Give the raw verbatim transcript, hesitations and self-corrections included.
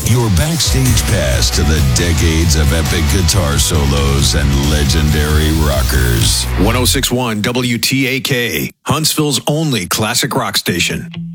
Your backstage pass to the decades of epic guitar solos and legendary rockers. one oh six point one W T A K, Huntsville's only classic rock station.